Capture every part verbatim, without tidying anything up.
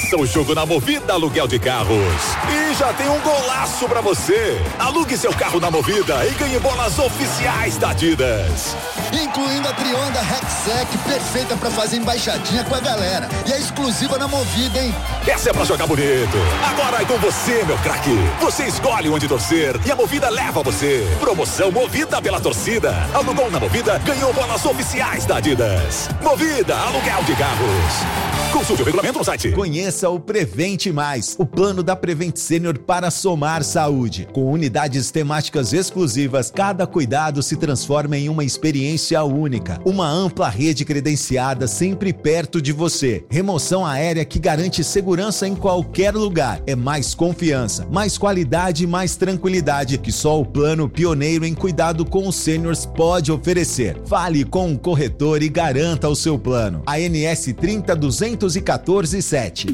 Faça o jogo na Movida Aluguel de Carros. E já tem um golaço pra você. Alugue seu carro na Movida e ganhe bolas oficiais da Adidas. Incluindo a Trionda Rexec, perfeita pra fazer embaixadinha com a galera. E é exclusiva na Movida, hein? Essa é pra jogar bonito. Agora é com você, meu craque. Você escolhe onde torcer e a Movida leva você. Promoção Movida pela torcida. Alugou na Movida, ganhou bolas oficiais da Adidas. Movida Aluguel de Carros. Consulte o regulamento no site. Conheça o Prevente Mais, o plano da Prevent Senior para somar saúde. Com unidades temáticas exclusivas, cada cuidado se transforma em uma experiência única. Uma ampla rede credenciada sempre perto de você. Remoção aérea que garante segurança em qualquer lugar. É mais confiança, mais qualidade e mais tranquilidade que só o plano pioneiro em cuidado com os seniors pode oferecer. Fale com o corretor e garanta o seu plano. A N S trinta duzentos e quatorze sete.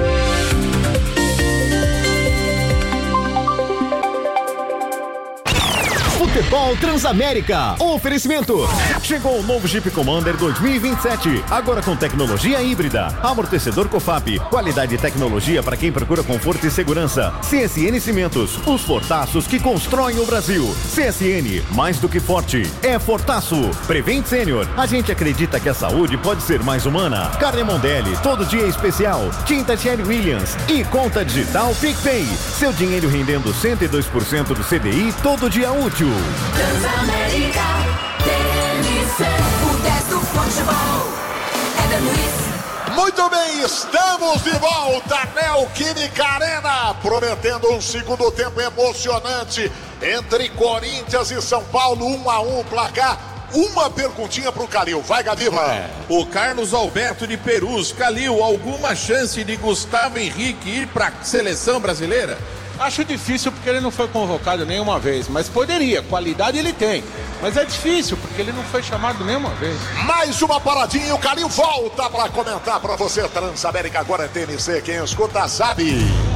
Futebol Transamérica. Oferecimento. Chegou o novo Jeep Commander dois mil e vinte e sete. Agora com tecnologia híbrida. Amortecedor COFAP. Qualidade e tecnologia para quem procura conforto e segurança. C S N Cimentos. Os fortaços que constroem o Brasil. C S N. Mais do que forte. É fortaço. Prevent Senior. A gente acredita que a saúde pode ser mais humana. Carne Mondelli. Todo dia é especial. Tinta Sherwin Williams. E conta digital PicPay. Seu dinheiro rendendo cento e dois por cento do C D I todo dia útil. Transamérica, T N C, o dez do futebol, Éder Luiz. Muito bem, estamos de volta, Neoquímica Arena, prometendo um segundo tempo emocionante entre Corinthians e São Paulo, um a um placar. Uma perguntinha pro Calil, vai Gaviva. É, o Carlos Alberto de Perus. Calil, alguma chance de Gustavo Henrique ir pra seleção brasileira? Acho difícil porque ele não foi convocado nenhuma vez, mas poderia, qualidade ele tem. Mas é difícil porque ele não foi chamado nenhuma vez. Mais uma paradinha e o Calil volta para comentar para você. Transamérica agora é T N C, quem escuta sabe.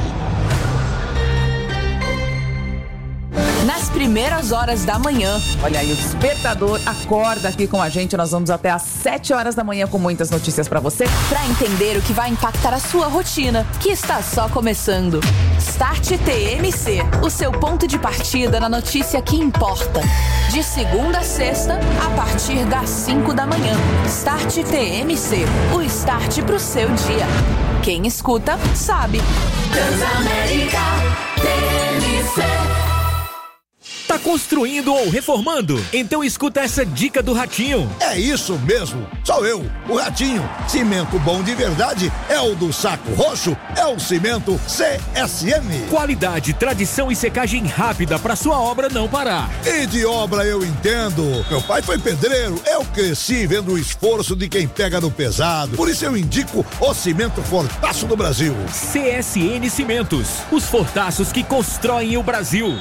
Nas primeiras horas da manhã. Olha aí, o despertador acorda aqui com a gente. Nós vamos até às sete horas da manhã com muitas notícias pra você, pra entender o que vai impactar a sua rotina, que está só começando. Start T M C, o seu ponto de partida na notícia que importa. De segunda a sexta, a partir das cinco da manhã. Start T M C, o start pro seu dia. Quem escuta, sabe. Transamérica, T N C. Tá construindo ou reformando? Então escuta essa dica do Ratinho. É isso mesmo, sou eu, o Ratinho. Cimento bom de verdade é o do Saco Roxo, é o cimento C S M. Qualidade, tradição e secagem rápida para sua obra não parar. E de obra eu entendo. Meu pai foi pedreiro, eu cresci vendo o esforço de quem pega no pesado. Por isso eu indico o cimento Fortaço do Brasil. C S N Cimentos, os fortaços que constroem o Brasil.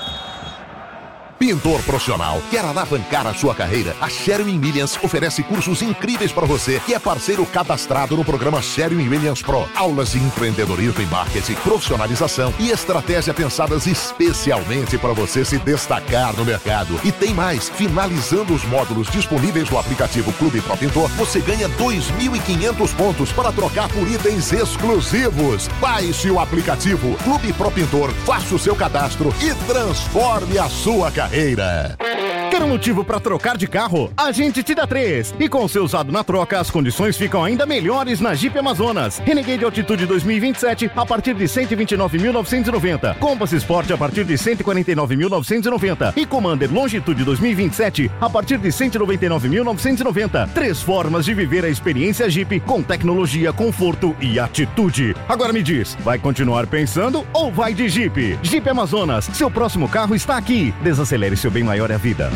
Pintor profissional, quer alavancar a sua carreira? A Sherwin Williams oferece cursos incríveis para você que é parceiro cadastrado no programa Sherwin Williams Pro. Aulas de empreendedorismo e marketing, profissionalização e estratégia pensadas especialmente para você se destacar no mercado. E tem mais, finalizando os módulos disponíveis no aplicativo Clube Pro Pintor, você ganha dois mil e quinhentos pontos para trocar por itens exclusivos. Baixe o aplicativo Clube Pro Pintor, faça o seu cadastro e transforme a sua carreira. Quer um motivo para trocar de carro? A gente te dá três. E com o seu usado na troca, as condições ficam ainda melhores na Jeep Amazonas. Renegade Altitude dois mil e vinte e sete a partir de cento e vinte e nove mil novecentos e noventa. Compass Sport a partir de cento e quarenta e nove mil novecentos e noventa. E Commander Longitude dois mil e vinte e sete a partir de cento e noventa e nove mil novecentos e noventa. Três formas de viver a experiência Jeep com tecnologia, conforto e atitude. Agora me diz, vai continuar pensando ou vai de Jeep? Jeep Amazonas, seu próximo carro está aqui. Desacelere, seu bem maior é a vida.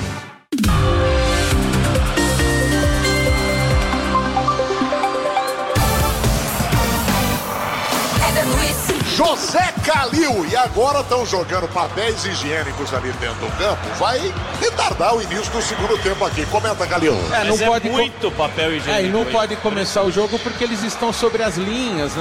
José Calil, e agora estão jogando papéis higiênicos ali dentro do campo, vai retardar o início do segundo tempo aqui. Comenta, Calil. É, não Mas pode é muito com... papel higiênico. É, e não aí. pode começar o jogo porque eles estão sobre as linhas, né?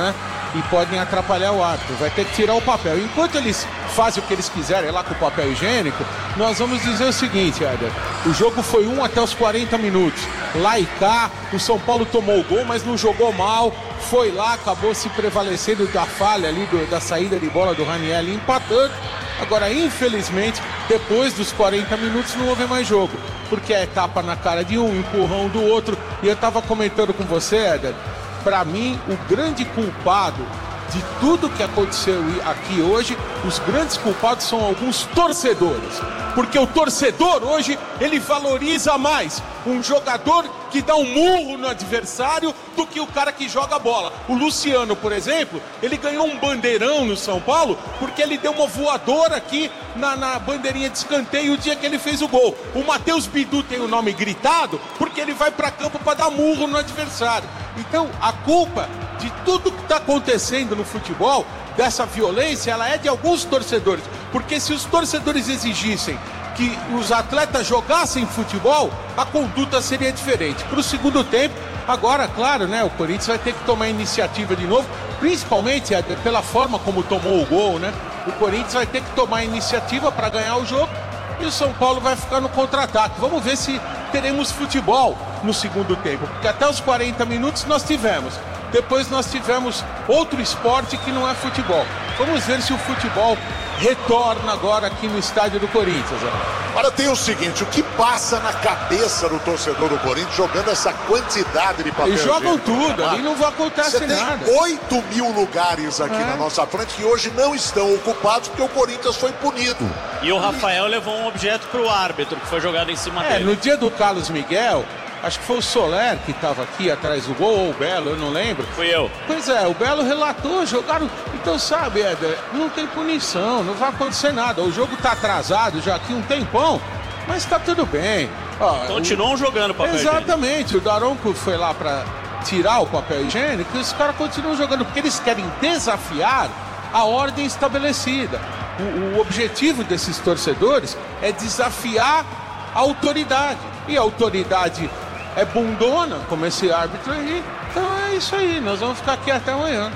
e podem atrapalhar o árbitro. Vai ter que tirar o papel. Enquanto eles fazem o que eles quiserem lá com o papel higiênico, nós vamos dizer o seguinte, Éder. O jogo foi um até os quarenta minutos. Lá e cá, o São Paulo tomou o gol, mas não jogou mal. Foi lá, acabou se prevalecendo da falha ali, do, da saída de bola do Raniel empatando. Agora, infelizmente, depois dos quarenta minutos não houve mais jogo. Porque é tapa na cara de um, empurrão do outro. E eu estava comentando com você, Éder, para mim, o grande culpado de tudo que aconteceu aqui hoje, os grandes culpados são alguns torcedores. Porque o torcedor hoje, ele valoriza mais um jogador que dá um murro no adversário do que o cara que joga a bola. O Luciano, por exemplo, ele ganhou um bandeirão no São Paulo porque ele deu uma voadora aqui na, na bandeirinha de escanteio o dia que ele fez o gol. O Matheus Bidu tem o nome gritado porque ele vai para campo para dar murro no adversário. Então, a culpa de tudo que está acontecendo no futebol, dessa violência, ela é de alguns torcedores. Porque se os torcedores exigissem que os atletas jogassem futebol, a conduta seria diferente. Para o segundo tempo, agora, claro, né, o Corinthians vai ter que tomar iniciativa de novo, principalmente pela forma como tomou o gol, né? O Corinthians vai ter que tomar iniciativa para ganhar o jogo e o São Paulo vai ficar no contra-ataque. Vamos ver se teremos futebol no segundo tempo, porque até os quarenta minutos nós tivemos. Depois nós tivemos outro esporte que não é futebol. Vamos ver se o futebol retorna agora aqui no estádio do Corinthians. Agora tem o seguinte, o que passa na cabeça do torcedor do Corinthians jogando essa quantidade de papel? Eles jogam tudo, ali não vai acontecer Você nada. Tem oito mil lugares aqui é. na nossa frente que hoje não estão ocupados porque o Corinthians foi punido. E o Rafael levou um objeto pro árbitro que foi jogado em cima é, dele. No dia do Carlos Miguel, acho que foi o Soler que estava aqui atrás do gol, ou o Belo, eu não lembro. Fui eu. Pois é, o Belo relatou, jogaram... Então, sabe, Éder, não tem punição, não vai acontecer nada. O jogo tá atrasado já aqui um tempão, mas tá tudo bem. Ó, Continuam o... jogando papel Exatamente, higiênico. O Daronco foi lá para tirar o papel higiênico e os caras continuam jogando, porque eles querem desafiar a ordem estabelecida. O, o objetivo desses torcedores é desafiar a autoridade. E a autoridade é bundona, como esse árbitro aí. Então é isso aí, nós vamos ficar aqui até amanhã.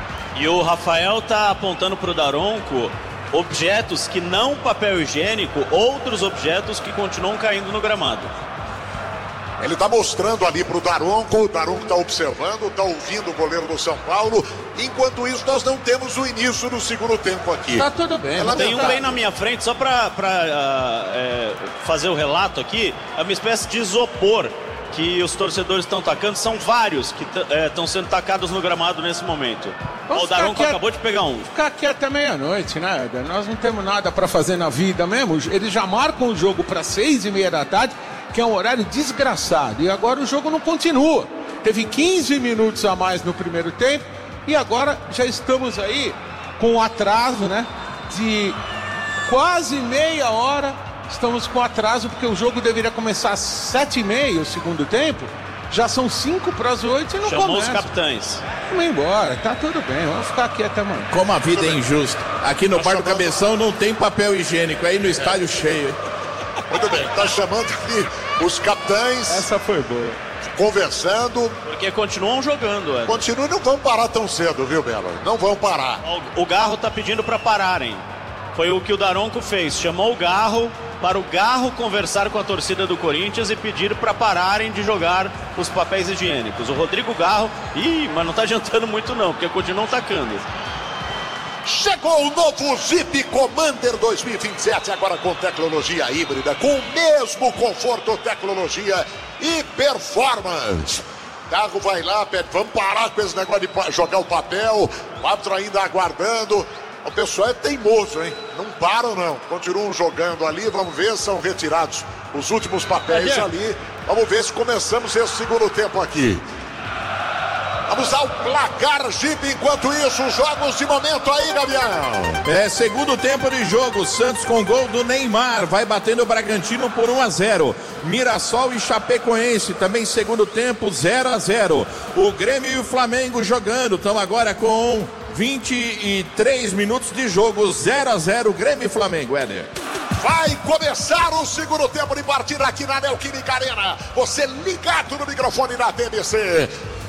E o Rafael tá apontando pro Daronco objetos que não papel higiênico, outros objetos que continuam caindo no gramado. Ele tá mostrando ali pro Daronco, o Daronco tá observando, tá ouvindo o goleiro do São Paulo. Enquanto isso, nós não temos o início do segundo tempo aqui. Tá tudo bem. Ela tem um bem na minha frente, só pra, pra uh, é, fazer o relato aqui, é uma espécie de isopor que os torcedores estão tacando, são vários que estão é, sendo tacados no gramado nesse momento. Vamos o Daronco acabou aqui, de pegar um. Ficar aqui até meia-noite, né? Nós não temos nada pra fazer na vida mesmo. Eles já marcam o jogo pra seis e meia da tarde, que é um horário desgraçado. E agora o jogo não continua. Teve quinze minutos a mais no primeiro tempo e agora já estamos aí com um atraso, né? De quase meia hora. Estamos com atraso porque o jogo deveria começar às sete e meia, o segundo tempo. Já são cinco para as oito e não Chamou começa. Chamou os capitães. Vamos embora, tá tudo bem, vamos ficar aqui até amanhã. Como a vida é injusta. Aqui no Bar do Cabeção não tem papel higiênico, aí no estádio cheio. Muito bem, tá chamando aqui os capitães. Essa foi boa. Conversando. Porque continuam jogando, é. Continuam, não vão parar tão cedo, viu, Belo? Não vão parar. O, o Garro tá pedindo para pararem. Foi o que o Daronco fez, chamou o Garro para o Garro conversar com a torcida do Corinthians e pedir para pararem de jogar os papéis higiênicos. O Rodrigo Garro, ih, mas não tá adiantando muito não, porque continuam tacando. Chegou o novo Jeep Commander dois mil e vinte e sete, agora com tecnologia híbrida, com o mesmo conforto, tecnologia e performance. O carro vai lá, pede, vamos parar com esse negócio de jogar o papel, o árbitro ainda aguardando. O pessoal é teimoso, hein? Não param, não. Continuam jogando ali, vamos ver, são retirados os últimos papéis é, ali. Vamos ver se começamos esse segundo tempo aqui. Vamos ao placar Jeep, enquanto isso, jogos de momento aí, Gabriel. É, segundo tempo de jogo, Santos com gol do Neymar, vai batendo o Bragantino por um a zero. Mirassol e Chapecoense, também segundo tempo, zero a zero. O Grêmio e o Flamengo jogando, estão agora com vinte e três minutos de jogo, zero a zero, Grêmio e Flamengo, Éder. Vai começar o segundo tempo de partida aqui na Neoquímica Arena. Você ligado no microfone da T B C.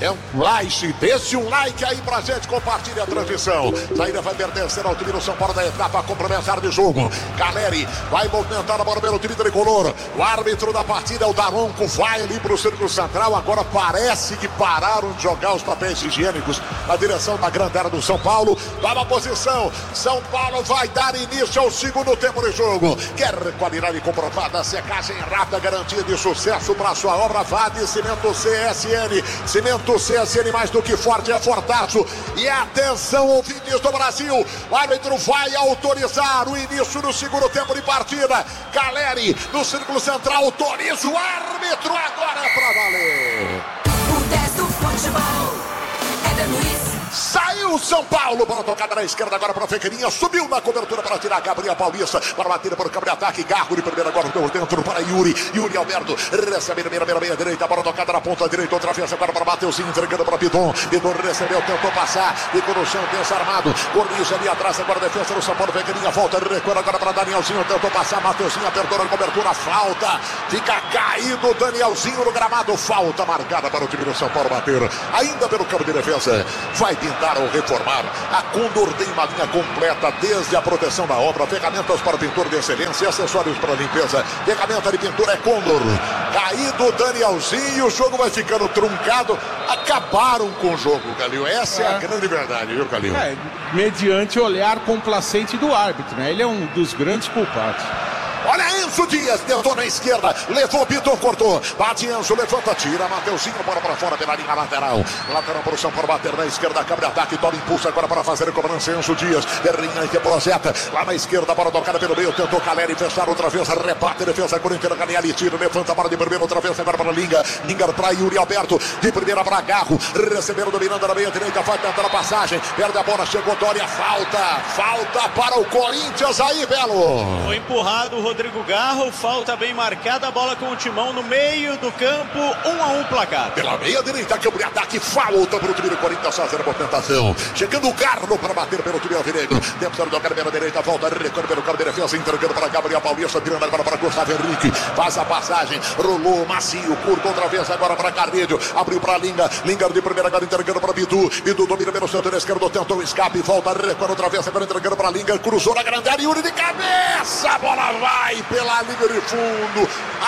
É um like, deixe um like aí pra gente, compartilhe a transmissão. Saída vai pertencer ao time do São Paulo da etapa complementar de jogo. Caleri vai movimentar a bola pelo time tricolor. O árbitro da partida é o Daronco, vai ali pro círculo central. Agora parece que pararam de jogar os papéis higiênicos na direção da grande área do São Paulo. Nova posição, São Paulo vai dar início ao segundo tempo de jogo. Quer qualidade comprovada, secagem rápida, garantia de sucesso para sua obra. Vá de Cimento C S N. Cimento C S N mais do que forte, é fortaço. E atenção, ouvintes do Brasil, o árbitro vai autorizar o início do segundo tempo de partida. Caleri no círculo central, autoriza o árbitro, agora é pra valer. O dez do futebol é da Luiz. Saiu São Paulo para a tocada na esquerda, agora para a Fequeirinha, subiu na cobertura para tirar Gabriel Paulista, para bater por campo de ataque, Garro de primeira, agora por dentro para Yuri, Yuri Alberto, recebe na meia, meia, meia direita, para a tocada na ponta direita, outra vez agora para Mateuzinho, entregando para Pidon, Pidon recebeu, tentou passar, ficou no chão, desarmado, Corniche ali atrás, agora a defesa do São Paulo, Fequeirinha, volta, recuando agora para Danielzinho, tentou passar, Mateuzinho apertou na cobertura, falta, fica caído Danielzinho no gramado, falta marcada para o time do São Paulo bater, ainda pelo campo de defesa, vai pintar ou reformar. A Condor tem uma linha completa, desde a proteção da obra, ferramentas para pintura de excelência, acessórios para limpeza, ferramenta de pintura é Condor. Caído Danielzinho, o jogo vai ficando truncado. Acabaram com o jogo, Calil. Essa é, é a grande verdade, viu, Calil? É, mediante olhar complacente do árbitro, né? Ele é um dos grandes culpados. Olha Enzo Dias, tentou na esquerda, levou, Piton, cortou, bate Enzo, levanta, tira, Mateuzinho, bora para fora pela linha lateral, lateral para o São Paulo bater na esquerda, câmara de ataque, toma impulso agora para fazer a cobrança, Enzo Dias, Berrinha que projeta, lá na esquerda, bola tocada pelo meio, tentou Caleri fechar outra vez, rebate, defesa, Corinthians, Caniali, tira, levanta, bola de primeira, outra vez, agora para Linga, Linga para Yuri Alberto, de primeira para Garro, receberam, dominando na meia direita, vai tentar a passagem, perde a bola, chegou Dória, falta, falta para o Corinthians, aí, Belo. Foi empurrado o Rodrigo Garro, falta bem marcada, a bola com o Timão no meio do campo, um a um placar. Pela meia direita, campo de ataque, falta para o time do Corinthians fazer a movimentação. Chegando o Garro para bater pelo time alvinegro. Tempo de tocar pela direita, volta, recuando pelo campo de defesa, entregando para Gabriel Paulista, tirando agora para Gustavo Henrique. Faz a passagem, rolou, macio, curto outra vez agora para Carneiro. Abriu para Linga, Linga de primeira, agora entregando para Bidu. Bidu domina pelo centro esquerdo, tentou o escape, volta, recuando outra vez, agora entregando para Linga, cruzou na grande área, Yuri de cabeça, a bola vai pela linha de fundo,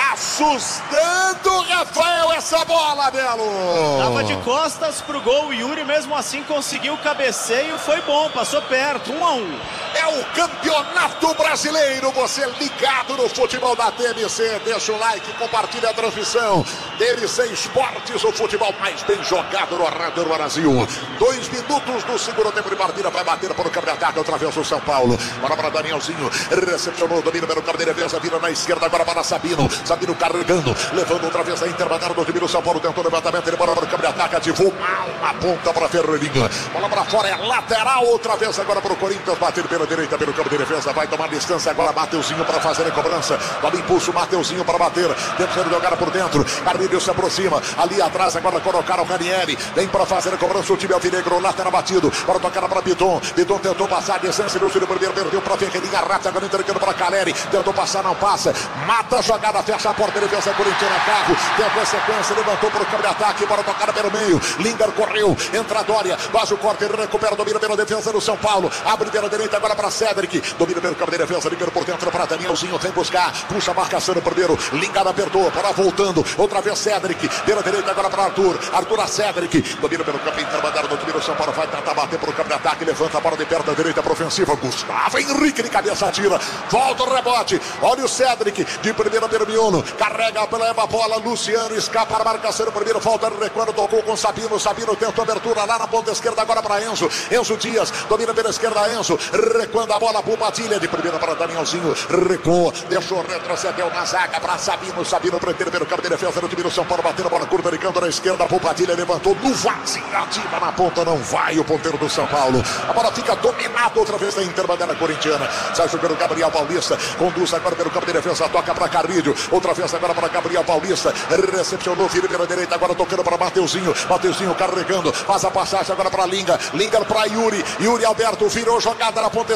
assustando Rafael essa bola, Belo. Tava de costas pro gol, o Yuri mesmo assim conseguiu o cabeceio, foi bom, passou perto, um a um. É o Campeonato Brasileiro, você ligado no futebol da T M C, deixa o like, compartilha a transmissão. T M C Esportes, o futebol mais bem jogado no rádio do Brasil. Dois minutos do segundo tempo de partida, vai bater por campo de ataque, outra vez o São Paulo. Bola para Danielzinho, recepcionou, domina pelo campo de defesa, vira na esquerda, agora para Sabino, Sabino carregando, levando outra vez a interbancada do time do São Paulo, tentou o levantamento, ele bora para o campo de ataque, ativou mal na ponta para Ferreirinha, bola para fora, é lateral, outra vez agora para o Corinthians, bater pela direita, pelo campo de defesa, vai tomar distância agora, Mateuzinho para fazer a cobrança, toma impulso, Mateuzinho para bater, tentando jogar por dentro, Carlinhos se aproxima, ali atrás agora colocaram o Ranieri, vem para fazer a cobrança, o time alvinegro, lateral batido, para tocar para Piton, Piton tentou passar, distância, meu filho primeiro, perdeu para Ferreirinha, rápido, agora entregando para Caleri, tentou passar, não passa, mata a jogada, fecha a porta, defesa corintiana, Carro, tentou a sequência, levantou para o campo de ataque, para tocar pelo meio, Lingard correu, entra Dória, faz o corte, recupera, domina pela defesa do São Paulo, abre pela direita agora para Cedric, domina pelo campo de defesa, Lingard por dentro para Danielzinho, vem buscar, puxa a marcação no primeiro, Lingard apertou, para voltando, outra vez Cedric, pela direita agora para Arthur, Arthur a Cedric, domina pelo campo intermediário do time do São Paulo, vai tentar bater para o campo de ataque, levanta a bola de perto da direita para ofensiva, Gustavo Henrique de cabeça tira, volta o rebote, olha o Cedric, de primeira Permiano, carrega, leva a bola, Luciano escapa a marcação, primeiro falta, recuando, tocou com Sabino, Sabino tenta abertura lá na ponta esquerda agora para Enzo, Enzo Dias, domina pela esquerda Enzo, recuando a bola, Pupatilha, de primeira para Danielzinho, recuou, deixou, retrocedeu na zaga para Sabino, Sabino pretende pelo campo de defesa do time do São Paulo, batendo a bola curta de canto na esquerda, Pupatilha levantou no vazio, ativa na ponta, não vai o ponteiro do São Paulo, a bola fica dominada outra vez na interbandeira corintiana, sai jogando Gabriel Paulista, conduz agora pelo campo de defesa, toca para Carrilho, outra vez agora para Gabriel Paulista, recepcionou, vira pela direita, agora tocando para Mateuzinho, Mateuzinho carregando, faz a passagem agora para Linga, Linga para Yuri, Yuri Alberto virou jogada na ponta esquerda,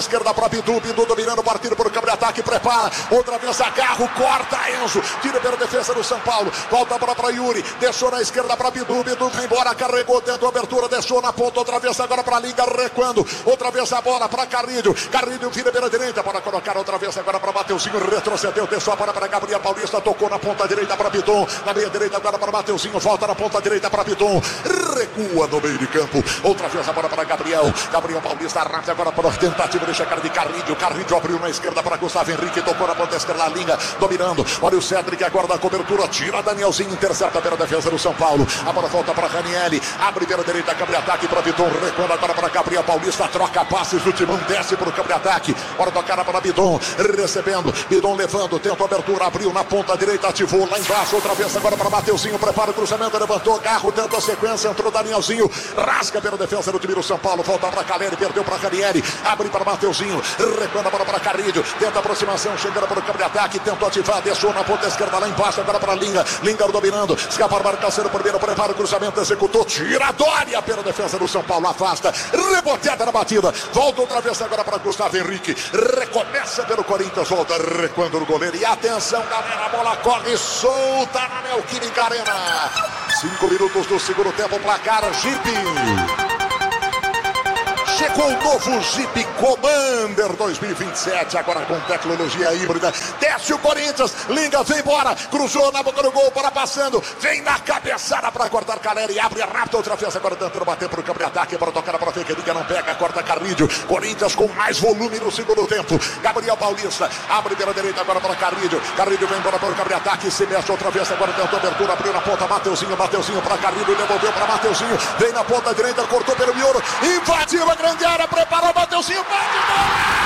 esquerda para Bidu, Bidu dominando, partindo para o campo de ataque, prepara, outra vez Agarro, corta Enzo, tira pela defesa do São Paulo, volta a bola para Yuri, deixou na esquerda para Bidu, Bidu vem embora, carregou dentro da abertura, deixou na ponta, outra vez agora para a Liga, recuando, outra vez a bola para Carrilho, Carrilho vira pela direita, para colocar outra vez agora para Mateuzinho, retrocedeu, deixou a bola para Gabriel Paulista, tocou na ponta direita para Piton, na meia direita agora para Mateuzinho, volta na ponta direita para Piton, recua no meio de campo, outra vez a bola para Gabriel, Gabriel Paulista arrasta agora para a tentativa de chegar de Carrilho, Carrilho abriu na esquerda para Gustavo Henrique, tocou na ponta esquerda, a Liga dominando, olha o Cedric agora da cobertura, tira Danielzinho, intercepta pela defesa do São Paulo, a bola volta para Ranieri, abre pela direita, campo de ataque para Piton, recuando agora para Gabriel Paulista, troca passes, o Timão desce para o campo de ataque, hora tocar para Bidon, recebendo, Bidon levando, tenta a abertura, abriu na ponta direita, ativou lá embaixo, outra vez agora para Mateuzinho, prepara o cruzamento, levantou, Garro, tenta a sequência, entrou Danielzinho, rasga pela defesa do time do São Paulo, volta para Caleri, perdeu para Ranieri, abre para Mateuzinho, recuando a bola para Carrilho, tenta a aproximação, chegando para o campo de ataque, tentou ativar, deixou na ponta esquerda lá embaixo, agora para Linga, Linga dominando, escapa para o Marcaceiro primeiro, prepara o cruzamento, executou, tira Dória pela defesa do São Paulo, afasta, reboteada na batida, volta outra vez agora para Gustavo Henrique, recomeça pelo Corinthians, volta recuando o goleiro, e atenção galera, a bola corre solta na Neoquímica Arena, cinco minutos do segundo tempo, placar Jeep. Chegou o novo Jeep Commander dois mil e vinte e sete, agora com tecnologia híbrida. Desce o Corinthians, Linga vem embora, cruzou na boca do gol, para passando, vem na cabeçada para cortar Caleri, abre rápido outra vez, agora tentando bater para o campo de ataque, para tocar para frente, Liga não pega, corta Carrilho. Corinthians com mais volume no segundo tempo. Gabriel Paulista abre pela direita agora para Carrilho. Carrilho vem embora para o campo de ataque, se mexe outra vez, agora tentou abertura, abriu na ponta, Mateuzinho, Mateuzinho para Carrilho, devolveu para Mateuzinho, vem na ponta direita, cortou pelo miolo, invadiu a grande área, preparou, Mateuzinho, bate, bola!